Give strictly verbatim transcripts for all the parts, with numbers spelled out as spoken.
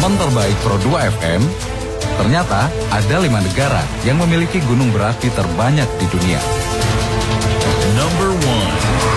Teman terbaik Pro dua F M, ternyata ada lima negara yang memiliki gunung berapi terbanyak di dunia. Number one.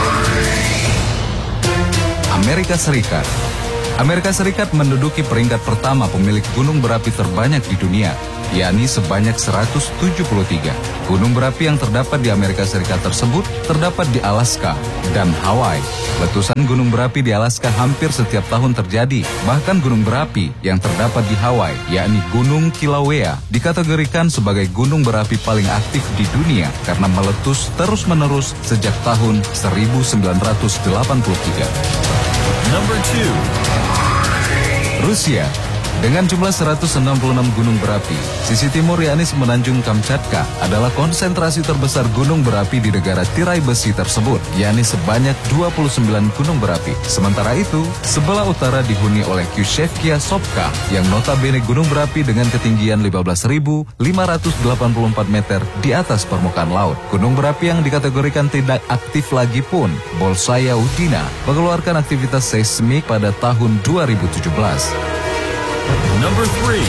Amerika Serikat. Amerika Serikat menduduki peringkat pertama pemilik gunung berapi terbanyak di dunia, yakni sebanyak seratus tujuh puluh tiga. Gunung berapi yang terdapat di Amerika Serikat tersebut terdapat di Alaska dan Hawaii. Letusan gunung berapi di Alaska hampir setiap tahun terjadi. Bahkan gunung berapi yang terdapat di Hawaii, yakni Gunung Kilauea, dikategorikan sebagai gunung berapi paling aktif di dunia karena meletus terus-menerus sejak tahun seribu sembilan ratus delapan puluh tiga. Number two. Rusia. Dengan jumlah seratus enam puluh enam gunung berapi, sisi timur yakni semenanjung Kamchatka adalah konsentrasi terbesar gunung berapi di negara tirai besi tersebut, yakni sebanyak dua puluh sembilan gunung berapi. Sementara itu, sebelah utara dihuni oleh Kyushevskia Sopka yang notabene gunung berapi dengan ketinggian lima belas ribu lima ratus delapan puluh empat meter di atas permukaan laut. Gunung berapi yang dikategorikan tidak aktif lagi pun, Bolshaya Udina, mengeluarkan aktivitas seismik pada tahun dua ribu tujuh belas. Number three.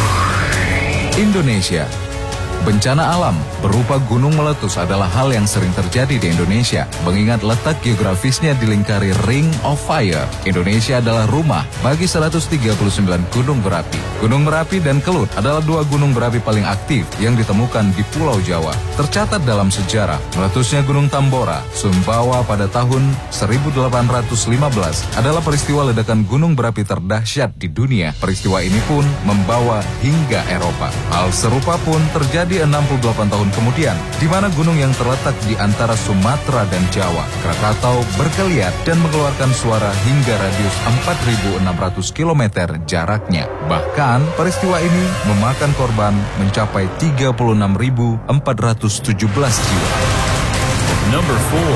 Indonesia. Bencana alam berupa gunung meletus adalah hal yang sering terjadi di Indonesia. Mengingat letak geografisnya dilingkari Ring of Fire, Indonesia adalah rumah bagi seratus tiga puluh sembilan gunung berapi. Gunung Merapi dan Kelut adalah dua gunung berapi paling aktif yang ditemukan di Pulau Jawa. Tercatat dalam sejarah, meletusnya Gunung Tambora, Sumbawa pada tahun seribu delapan ratus lima belas adalah peristiwa ledakan gunung berapi terdahsyat di dunia. Peristiwa ini pun membawa hingga Eropa. Hal serupa pun terjadi enam puluh delapan tahun kemudian, di mana gunung yang terletak di antara Sumatera dan Jawa, Krakatau, bergeliat dan mengeluarkan suara hingga radius empat ribu enam ratus kilometer jaraknya. Bahkan, peristiwa ini memakan korban mencapai tiga puluh enam ribu empat ratus tujuh belas jiwa. Number four.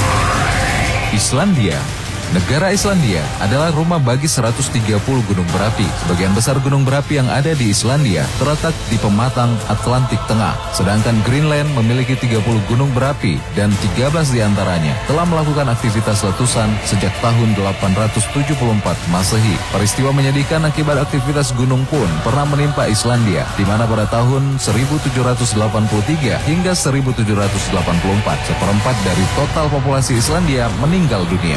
Islandia. Negara Islandia adalah rumah bagi seratus tiga puluh gunung berapi. Sebagian besar gunung berapi yang ada di Islandia terletak di pematang Atlantik Tengah. Sedangkan Greenland memiliki tiga puluh gunung berapi dan tiga belas diantaranya telah melakukan aktivitas letusan sejak tahun delapan ratus tujuh puluh empat Masehi. Peristiwa menyedihkan akibat aktivitas gunung pun pernah menimpa Islandia, di mana pada tahun seribu tujuh ratus delapan puluh tiga hingga seribu tujuh ratus delapan puluh empat, seperempat dari total populasi Islandia meninggal dunia.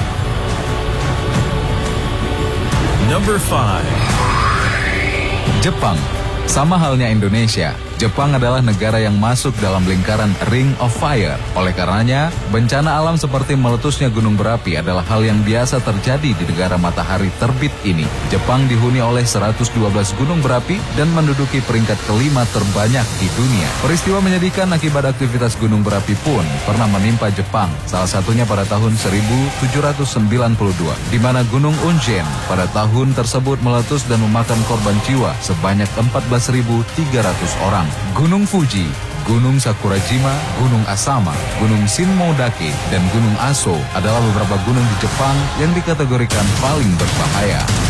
Number five. Jepang. Sama halnya Indonesia, Jepang adalah negara yang masuk dalam lingkaran Ring of Fire. Oleh karenanya, bencana alam seperti meletusnya gunung berapi adalah hal yang biasa terjadi di negara matahari terbit ini. Jepang dihuni oleh seratus dua belas gunung berapi dan menduduki peringkat kelima terbanyak di dunia. Peristiwa menyedihkan akibat aktivitas gunung berapi pun pernah menimpa Jepang, salah satunya pada tahun seribu tujuh ratus sembilan puluh dua, di mana Gunung Unzen pada tahun tersebut meletus dan memakan korban jiwa sebanyak empat belas ribu tiga ratus orang. Gunung Fuji, Gunung Sakurajima, Gunung Asama, Gunung Shinmodake, dan Gunung Aso adalah beberapa gunung di Jepang yang dikategorikan paling berbahaya.